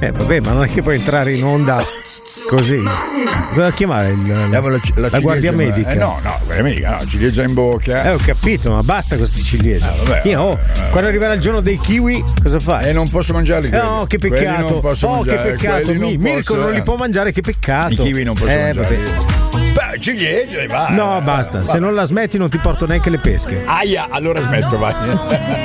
Vabbè, ma non è che puoi entrare in onda così. Doveva chiamare la guardia medica. No, guardia medica, no, ciliegia in bocca. Ho capito, ma basta con questi ciliegie. Quando arriverà il giorno dei kiwi, cosa fai? Non posso mangiarli. No, che peccato. Che peccato. Mirko non li può mangiare, che peccato. I kiwi non posso mangiare. Beh, ciliegie, va. No, basta. Se non la smetti, non ti porto neanche le pesche. Aia, allora smetto, vai.